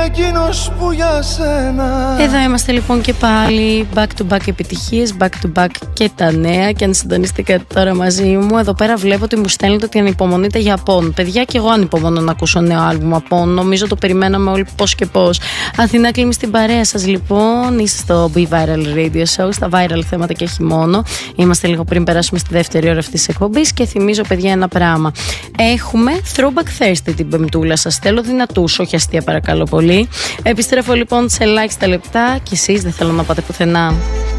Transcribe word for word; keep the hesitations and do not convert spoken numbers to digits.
εκείνος που για σένα. Εδώ είμαστε λοιπόν και πάλι. Back to back επιτυχίες, back to back και τα νέα. Και αν συντονιστήκατε τώρα μαζί μου, εδώ πέρα βλέπω ότι μου στέλνετε ότι ανυπομονείτε για Απόν. Παιδιά, και εγώ ανυπομονώ να ακούσω νέο άλμπουμ Απόν. Νομίζω το περιμέναμε όλοι πώς και πώς. Αθηνά Κλίμη στην παρέα σας λοιπόν. Είστε στο Be Viral Radio Show, στα viral θέματα και όχι μόνο. Είμαστε λίγο πριν περάσουμε στη δεύτερη ώρα αυτής της εκπομπής. Και θυμίζω, παιδιά, ένα πράγμα. Έχουμε Throwback Thursday την Πεμπτούλα. Σας στέλνω δυνατούς, όχι αστεία παρακαλώ πολύ. Επιστρέφω λοιπόν σε ελάχιστα λεπτά και εσείς δεν θέλω να πάτε πουθενά.